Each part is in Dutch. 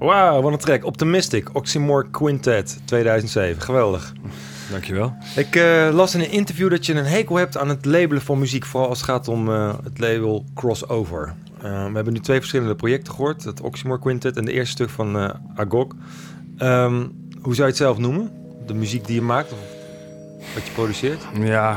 Wauw, wat een track. Optimistic, Oxymore Quintet, 2007. Geweldig. Dankjewel. Ik las in een interview dat je een hekel hebt aan het labelen van muziek. Vooral als het gaat om het label Crossover. We hebben nu 2 verschillende projecten gehoord. Het Oxymore Quintet en de eerste stuk van Agog. Hoe zou je het zelf noemen? De muziek die je maakt of wat je produceert? Ja,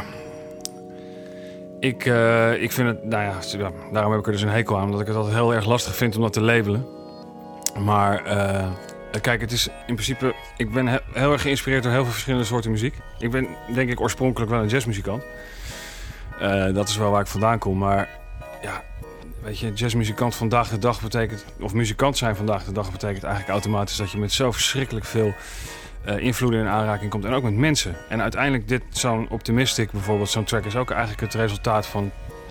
ik vind het, nou ja, daarom heb ik er dus een hekel aan. Omdat ik het altijd heel erg lastig vind om dat te labelen. Maar kijk, het is in principe, ik ben heel erg geïnspireerd door heel veel verschillende soorten muziek. Ik ben denk ik oorspronkelijk wel een jazzmuzikant. Dat is wel waar ik vandaan kom. Maar ja, weet je, jazzmuzikant vandaag de dag betekent, of muzikant zijn vandaag de dag betekent eigenlijk automatisch dat je met zo verschrikkelijk veel invloeden in aanraking komt. En ook met mensen. En uiteindelijk zo'n Optimistic bijvoorbeeld, zo'n track is ook eigenlijk het resultaat van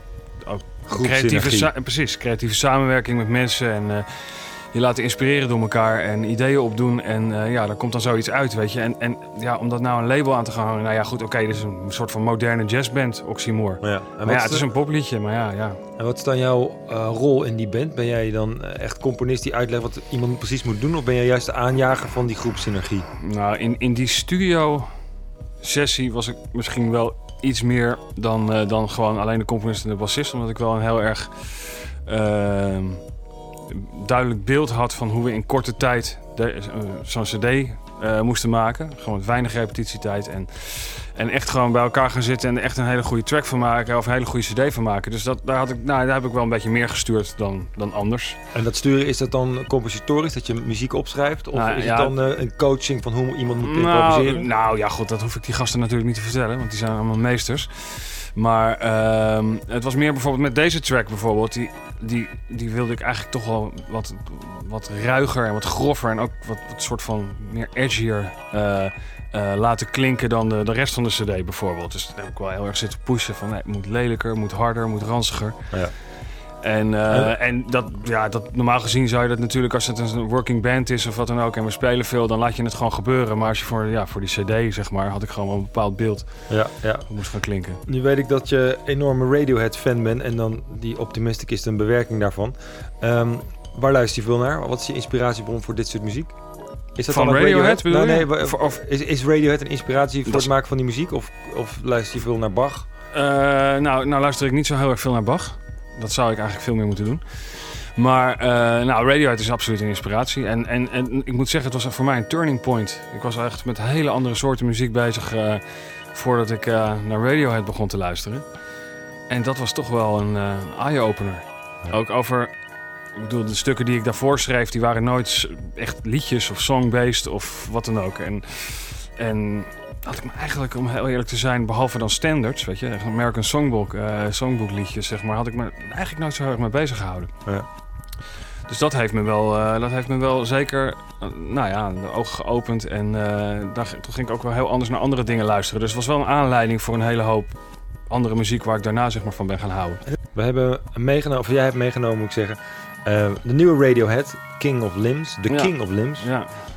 creatieve samenwerking met mensen en je laten inspireren door elkaar en ideeën opdoen en daar komt dan zoiets uit, weet je. En ja, om dat nou een label aan te gaan hangen, nou ja, goed, oké, dit is een soort van moderne jazzband, Oxymore. Ja, maar ja, het is een popliedje, maar ja. En wat is dan jouw rol in die band? Ben jij dan echt componist die uitlegt wat iemand precies moet doen? Of ben jij juist de aanjager van die groepsynergie? Nou, in die studio sessie was ik misschien wel iets meer dan gewoon alleen de componist en de bassist, omdat ik wel een heel erg duidelijk beeld had van hoe we in korte tijd zo'n cd moesten maken. Gewoon met weinig repetitietijd en echt gewoon bij elkaar gaan zitten en echt een hele goede track van maken of een hele goede cd van maken. Dus daar heb ik wel een beetje meer gestuurd dan anders. En dat sturen, is dat dan compositorisch, dat je muziek opschrijft? Of is het dan een coaching van hoe iemand moet improviseren? Nou ja, goed, dat hoef ik die gasten natuurlijk niet te vertellen, want die zijn allemaal meesters. Maar het was meer bijvoorbeeld met deze track bijvoorbeeld. Die wilde ik eigenlijk toch wel wat ruiger en wat groffer. En ook wat soort van meer edgier laten klinken dan de rest van de cd bijvoorbeeld. Dus daar heb ik wel heel erg zitten pushen van het moet lelijker, moet harder, moet ranziger. Ja. En dat normaal gezien zou je dat natuurlijk, als het een working band is of wat dan ook en we spelen veel, dan laat je het gewoon gebeuren. Maar als je voor die cd, zeg maar, had ik gewoon wel een bepaald beeld. Ja. Hoe moest gaan klinken. Nu weet ik dat je enorme Radiohead fan bent en dan die Optimistic is een bewerking daarvan. Waar luister je veel naar? Wat is je inspiratiebron voor dit soort muziek? Is dat van dan Radiohead? Nee, is Radiohead een inspiratie voor het maken van die muziek? Of luister je veel naar Bach? Nou luister ik niet zo heel erg veel naar Bach. Dat zou ik eigenlijk veel meer moeten doen. Maar Radiohead is absoluut een inspiratie. En ik moet zeggen, het was voor mij een turning point. Ik was echt met hele andere soorten muziek bezig voordat ik naar Radiohead begon te luisteren. En dat was toch wel een eye-opener. Ja. Ook over, ik bedoel, de stukken die ik daarvoor schreef, die waren nooit echt liedjes of song-based of wat dan ook. En had ik me eigenlijk, om heel eerlijk te zijn, behalve dan standards, weet je, American Songbook liedjes, zeg maar, had ik me eigenlijk nooit zo heel erg mee bezig gehouden. Ja. Dus dat heeft me wel zeker, de ogen geopend en toen ging ik ook wel heel anders naar andere dingen luisteren. Dus het was wel een aanleiding voor een hele hoop andere muziek waar ik daarna, zeg maar, van ben gaan houden. We hebben meegenomen, of jij hebt meegenomen, moet ik zeggen, de nieuwe Radiohead, King of Limbs, King of Limbs. Ja.